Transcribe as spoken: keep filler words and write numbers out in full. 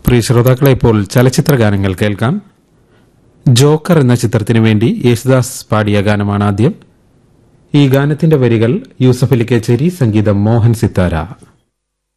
പ്രിയ ശ്രോതാക്കളെ, ഇപ്പോൾ ചലച്ചിത്ര ഗാനങ്ങൾ കേൾക്കാം. ജോക്കർ എന്ന ചിത്രത്തിനു വേണ്ടി യേശുദാസ് പാടിയ ഗാനമാണ് ആദ്യം. ഈ ഗാനത്തിന്റെ വരികൾ യൂസഫ് അലി കേച്ചേരി, സംഗീതം മോഹൻ സിത്താര.